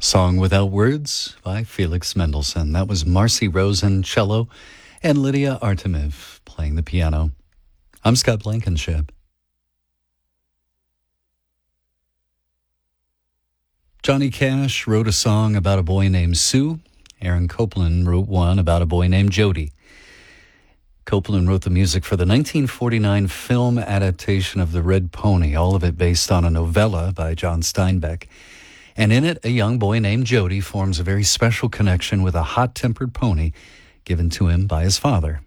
Song Without Words by Felix Mendelssohn. That was Marcy Rosen, cello, and Lydia Artemiv playing the piano. I'm Scott Blankenship. Johnny Cash wrote a song about a boy named Sue. Aaron Copland wrote one about a boy named Jody. Copland wrote the music for the 1949 film adaptation of The Red Pony, all of it based on a novella by John Steinbeck. And in it, a young boy named Jody forms a very special connection with a hot-tempered pony given to him by his father.